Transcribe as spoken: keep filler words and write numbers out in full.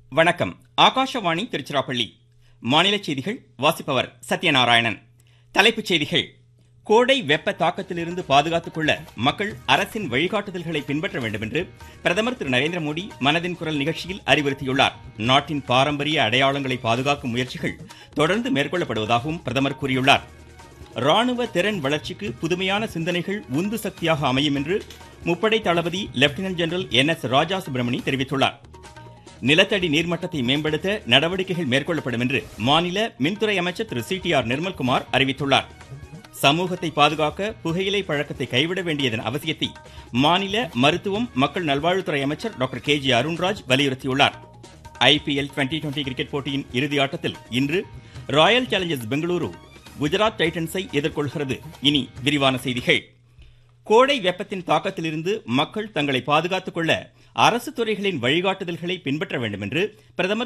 வணக்கம். ஆகாஷவாணி திருச்சிராப்பள்ளி. மாநில செய்திகள் வாசிப்பவர் சத்யநாராயணன். தலைப்புச் செய்திகள். கோடை வெப்ப தாக்கத்திலிருந்து பாதுகாத்துக் கொள்ள மக்கள் அரசின் வழிகாட்டுதல்களை பின்பற்ற வேண்டும் என்று பிரதமர் திரு நரேந்திர மோடி மனதின் குரல் நிகழ்ச்சியில் அறிவுறுத்தியுள்ளார். நாட்டின் பாரம்பரிய அடையாளங்களை பாதுகாக்கும் முயற்சிகள் தொடர்ந்து மேற்கொள்ளப்படுவதாகவும் பிரதமர் கூறியுள்ளார். ராணுவ திறன் வளர்ச்சிக்கு புதுமையான சிந்தனைகள் உந்து சக்தியாக அமையும் என்று முப்படை தளபதி லெப்டினன்ட் ஜெனரல் என் எஸ் ராஜா சுப்பிரமணி தெரிவித்துள்ளார். நிலத்தடி நீர்மட்டத்தை மேம்படுத்த நடவடிக்கைகள் மேற்கொள்ளப்படும் என்று மாநில மின்துறை அமைச்சர் திரு சி டி ஆர் நிர்மல்குமார் அறிவித்துள்ளார். சமூகத்தை பாதுகாக்க புகையிலை பழக்கத்தை கைவிட வேண்டியதன் அவசியத்தை மாநில மருத்துவம் மக்கள் நல்வாழ்வுத்துறை அமைச்சர் டாக்டர் கே ஜி அருண்ராஜ் வலியுறுத்தியுள்ளார். I P L twenty twenty cricket போட்டியின் இறுதி ஆட்டத்தில் இன்று ராயல் சேலஞ்சர்ஸ் பெங்களூரு குஜராத் டைட்டன்ஸை எதிர்கொள்கிறது. இனி விரிவான செய்திகள். கோடை வெப்பத்தின் தாக்கத்திலிருந்து மக்கள் தங்களை பாதுகாத்துக் கொள்ள அரசு துறைகளின் வழிகாட்டுதல்களை பின்பற்ற வேண்டும் என்று பிரதமர்